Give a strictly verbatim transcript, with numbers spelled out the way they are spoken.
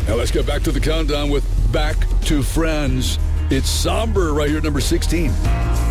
Now let's get back to the countdown with Back to Friends. It's somber right here at number sixteen.